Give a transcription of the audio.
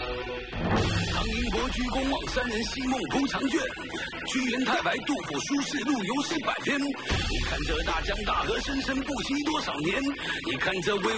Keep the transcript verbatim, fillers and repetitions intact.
唐宁伯鞠躬望山人，西梦铺长卷。屈原太白，杜甫书士陆游诗百篇。你看这大江大河，生生不息多少年？你看这巍